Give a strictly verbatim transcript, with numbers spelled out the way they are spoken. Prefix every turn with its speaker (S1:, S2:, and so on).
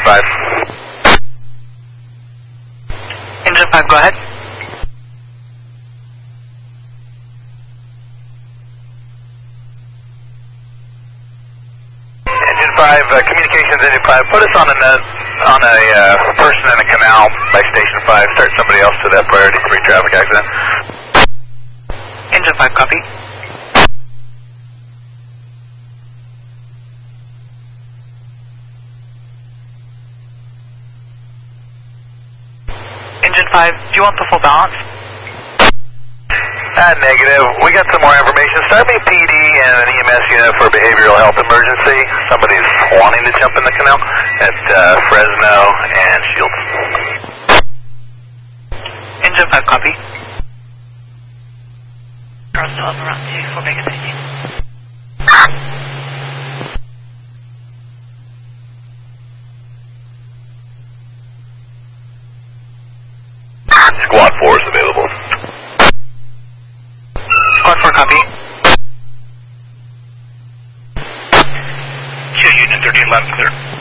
S1: five.
S2: Engine five, go ahead.
S1: Engine five, uh, communications engine five, put us on a, on a uh, person in a canal by station five, start somebody else to that priority three traffic accident.
S2: Engine five, copy. Engine five, do you want the full balance?
S1: Uh, negative. We got some more information. Start me P D and an E M S unit for behavioral health emergency. Somebody's wanting to jump in the canal at uh, Fresno and Shields.
S2: Engine five, copy.
S3: Girls still up around two for Vegas fifteen.
S1: Squad four is available.
S2: Squad four, copy.
S1: Two unit thirteen eleven, clear.